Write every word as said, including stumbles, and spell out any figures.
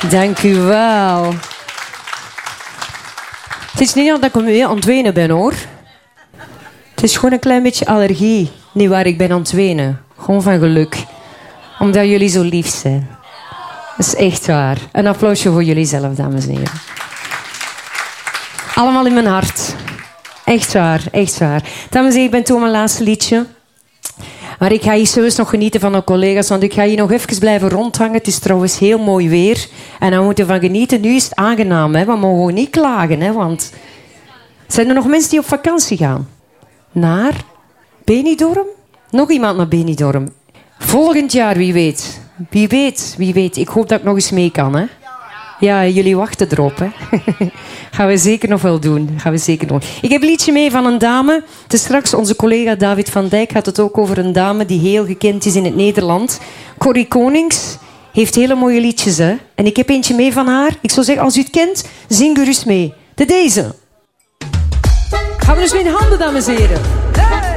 Dank u wel. Het is niet dat ik mee aan het wenen ben, hoor. Het is gewoon een klein beetje allergie. Niet waar ik ben aan het wenen. Gewoon van geluk. Omdat jullie zo lief zijn. Dat is echt waar. Een applausje voor jullie zelf, dames en heren. Allemaal in mijn hart. Echt waar, echt waar. Dames en heren, ik ben toe mijn laatste liedje. Maar ik ga hier zelfs nog genieten van de collega's, want ik ga hier nog even blijven rondhangen. Het is trouwens heel mooi weer. En dan moeten we van genieten. Nu is het aangenaam, hè. We mogen niet klagen, hè, want... Zijn er nog mensen die op vakantie gaan? Naar Benidorm? Nog iemand naar Benidorm? Volgend jaar, wie weet. Wie weet, wie weet. Ik hoop dat ik nog eens mee kan, hè. Ja, jullie wachten erop, hè. Gaan we zeker nog wel doen. Gaan we zeker doen. Ik heb een liedje mee van een dame. Het is straks onze collega David van Dijk gaat het ook over een dame die heel gekend is in het Nederland. Corrie Konings heeft hele mooie liedjes, hè. En ik heb eentje mee van haar. Ik zou zeggen, als u het kent, zing gerust mee. De deze. Gaan we dus met handen, dames en heren. Hey!